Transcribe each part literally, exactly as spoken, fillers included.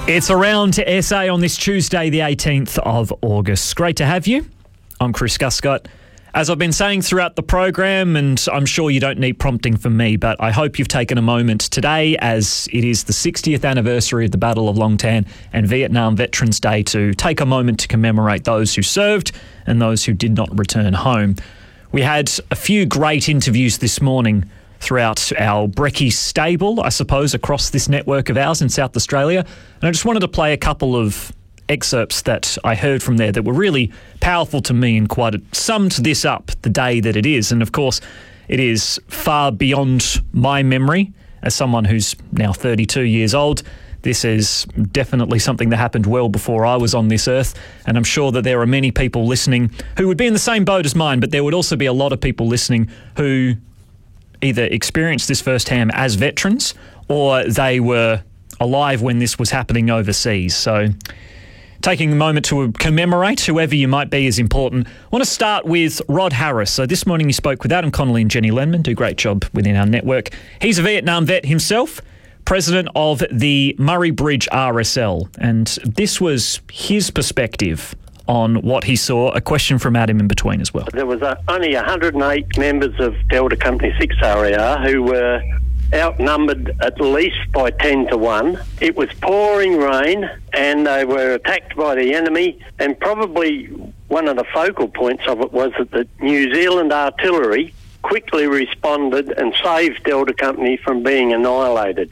It's Around to S A on this Tuesday, the eighteenth of August. Great to have you. I'm Chris Guscott. As I've been saying throughout the program, and I'm sure you don't need prompting from me, but I hope you've taken a moment today, as it is the sixtieth anniversary of the Battle of Long Tan and Vietnam Veterans Day, to take a moment to commemorate those who served and those who did not return home. We had a few great interviews this morning throughout our Brekkie stable, I suppose, across this network of ours in South Australia. And I just wanted to play a couple of excerpts that I heard from there that were really powerful to me and quite summed this up, the day that it is. And of course, it is far beyond my memory as someone who's now thirty-two years old. This is definitely something that happened well before I was on this earth, and I'm sure that there are many people listening who would be in the same boat as mine, but there would also be a lot of people listening who either experienced this firsthand as veterans or they were alive when this was happening overseas. So taking a moment to commemorate whoever you might be is important. I want to start with Rod Harris. So this morning he spoke with Adam Connolly and Jenny Lenman, do a great job within our network. He's a Vietnam vet himself, president of the Murray Bridge R S L, and this was his perspective on what he saw. A question from Adam in between as well. There was uh, only one hundred eight members of Delta Company six R A R who were outnumbered at least by ten to one. It was pouring rain and they were attacked by the enemy, and probably one of the focal points of it was that the New Zealand artillery quickly responded and saved Delta Company from being annihilated.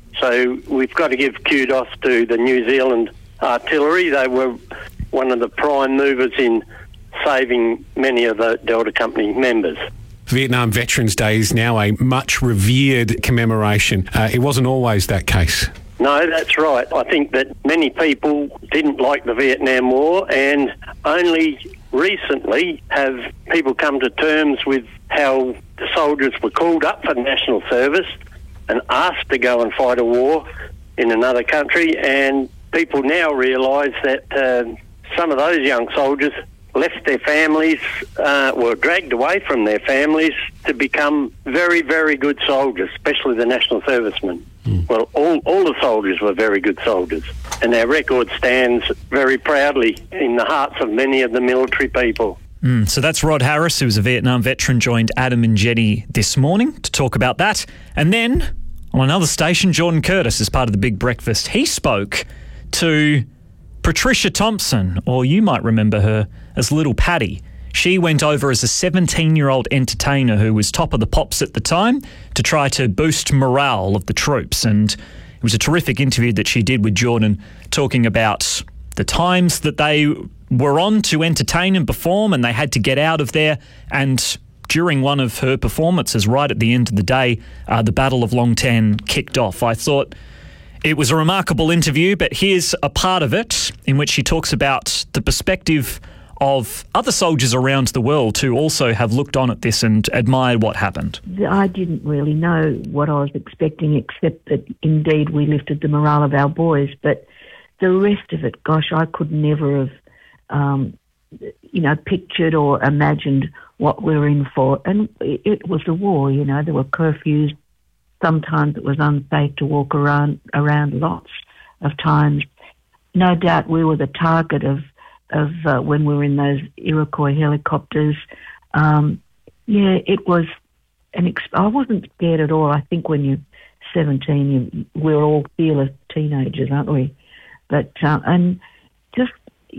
So we've got to give kudos to the New Zealand artillery. They were one of the prime movers in saving many of the Delta Company members. Vietnam Veterans Day is now a much revered commemoration. Uh, it wasn't always that case. No, that's right. I think that many people didn't like the Vietnam War, and only recently have people come to terms with how the soldiers were called up for national service and asked to go and fight a war in another country, and people now realise that uh, some of those young soldiers left their families, uh, were dragged away from their families to become very, very good soldiers, especially the national servicemen. Mm. Well, all, all the soldiers were very good soldiers, and our record stands very proudly in the hearts of many of the military people. Mm, so that's Rod Harris, who was a Vietnam veteran, joined Adam and Jenny this morning to talk about that. And then on another station, Jordan Curtis, as part of the Big Breakfast, he spoke to Patricia Thompson, or you might remember her as Little Paddy. She went over as a seventeen-year-old entertainer who was top of the pops at the time to try to boost morale of the troops. And it was a terrific interview that she did with Jordan, talking about the times that they were on to entertain and perform, and they had to get out of there. And during one of her performances, right at the end of the day, uh, the Battle of Long Tan kicked off. I thought it was a remarkable interview, but here's a part of it in which she talks about the perspective of other soldiers around the world who also have looked on at this and admired what happened. I didn't really know what I was expecting, except that indeed we lifted the morale of our boys. But the rest of it, gosh, I could never have, um, you know, pictured or imagined what we were in for. And it was a war, you know, there were curfews. Sometimes it was unsafe to walk around around lots of times. No doubt we were the target of, of uh, when we were in those Iroquois helicopters. Um, yeah, it was an ex- I wasn't scared at all. I think when you're seventeen, you, we're all fearless teenagers, aren't we? But, uh, and just,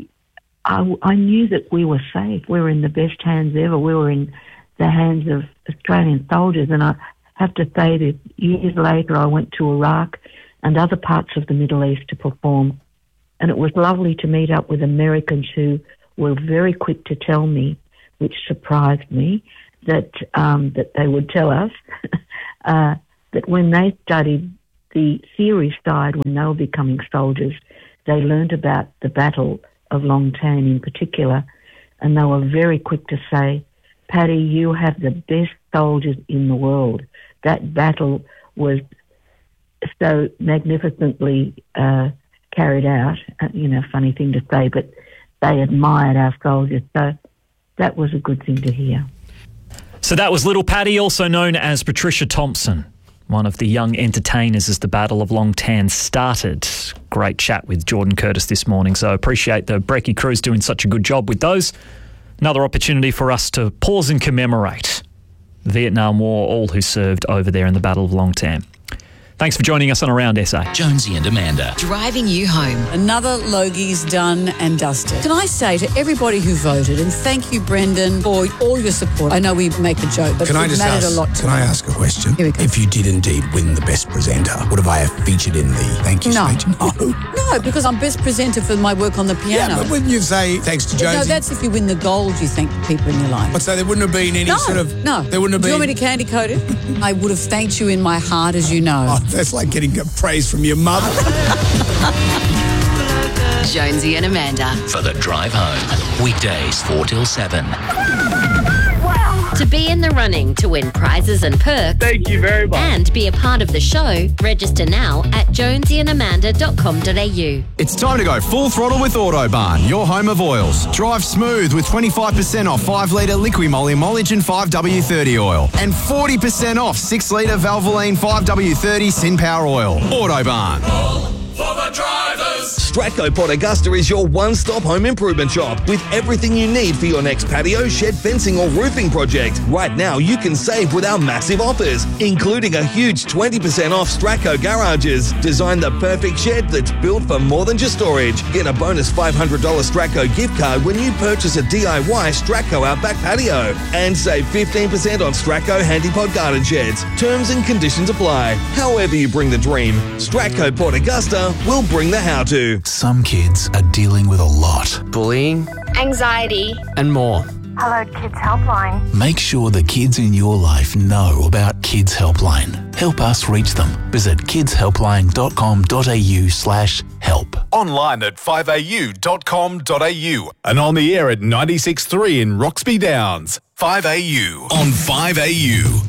I, I knew that we were safe. We were in the best hands ever. We were in the hands of Australian soldiers, and I have to say that years later I went to Iraq and other parts of the Middle East to perform, and it was lovely to meet up with Americans who were very quick to tell me, which surprised me, that um, that they would tell us uh, that when they studied the theory side, when they were becoming soldiers, they learned about the Battle of Long Tan in particular, and they were very quick to say, Paddy, you have the best soldiers in the world. That battle was so magnificently uh, carried out. Uh, you know, funny thing to say, but they admired our soldiers. So that was a good thing to hear. So that was Little Paddy, also known as Patricia Thompson. one of the young entertainers as the Battle of Long Tan started. Great chat with Jordan Curtis this morning, so appreciate the Brekkie crews doing such a good job with those. Another opportunity for us to pause and commemorate the Vietnam War, all who served over there in the Battle of Long Tan. Thanks for joining us on Around S A. Jonesy and Amanda. Driving you home. Another Logie's done and dusted. Can I say to everybody who voted, and thank you, Brendan, for all your support. I know we make a joke, but can it I just mattered ask, a lot to Can me. I ask a question? Here we go. If you did indeed win the best presenter, would have I have featured in the thank you No. speech? No. No, because I'm best presenter for my work on the piano. Yeah, but wouldn't you say thanks to Jonesy? No, that's if you win the gold, you thank the people in your life. But so there wouldn't have been any No, sort of... no. There wouldn't have Do you been... want me to candy coat it? I would have thanked you in my heart, as you know. Oh, that's like getting praise from your mother. Jonesy and Amanda. For the drive home. Weekdays four till seven. To be in the running to win prizes and perks. Thank you very much. And be a part of the show, register now at jonesy and amanda dot com dot a u. It's time to go full throttle with Autobarn, your home of oils. Drive smooth with twenty-five percent off five litre Liqui-Moly Emulsion five W thirty oil and forty percent off six litre Valvoline five W thirty Sin Power oil. Autobarn. For the drivers. Stratco Port Augusta is your one-stop home improvement shop with everything you need for your next patio, shed, fencing or roofing project. Right now you can save with our massive offers, including a huge twenty percent off Stratco garages. Design the perfect shed that's built for more than just storage. Get a bonus five hundred dollars Stratco gift card when you purchase a D I Y Stratco Outback patio. And save fifteen percent on Stratco Handypod garden sheds. Terms and conditions apply. However you bring the dream, Stratco Port Augusta will bring the how-to. Some kids are dealing with a lot. Bullying, Anxiety. and more. Hello, Kids Helpline. Make sure the kids in your life know about Kids Helpline. Help us reach them. Visit kidshelpline dot com dot a u slash help. Online at five a u dot com dot a u and on the air at ninety-six point three in Roxby Downs. five A U on five A U.